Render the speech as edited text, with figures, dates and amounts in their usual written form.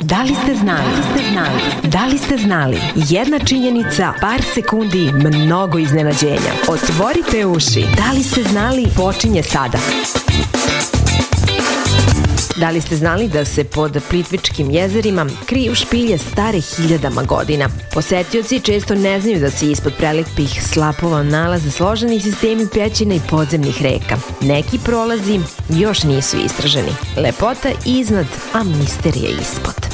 Da li ste znali? Da li ste znali? Jedna činjenica, par sekundi, mnogo iznenađenja. Otvorite uši. Da li ste znali? Počinje sada. Da li ste znali da se pod Plitvičkim jezerima kriju špilje stare hiljadama godina? Posetioci često ne znaju da se ispod prelepih slapova nalaze složeni sistemi pećina i podzemnih reka. Neki prolazi još nisu istraženi. Lepota iznad, a misterija ispod.